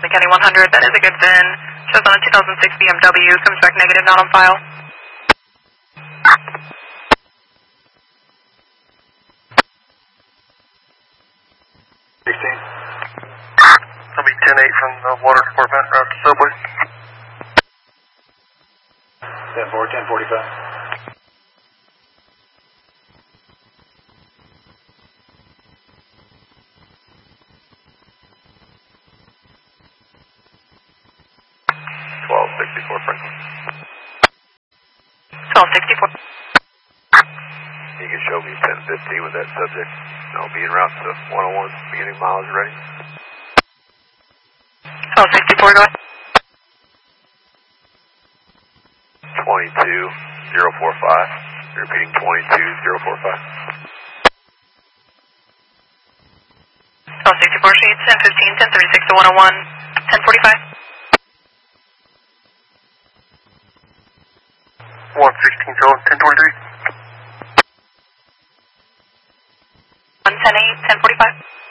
County 100, that is a good VIN. Shows on a 2006 BMW, comes back negative, not on file. That'll be 10-8 from the water department, route to subway. 10-4, 10-45. Franklin. 1264. You can show me 10-15 with that subject. I'll be en route to 101, beginning mileage ready. 1264, go ahead. 22045. Repeating 22045. 1264, sheet 1015, 1036 to 101, 1045. 116, 1023. 110-8, 1045.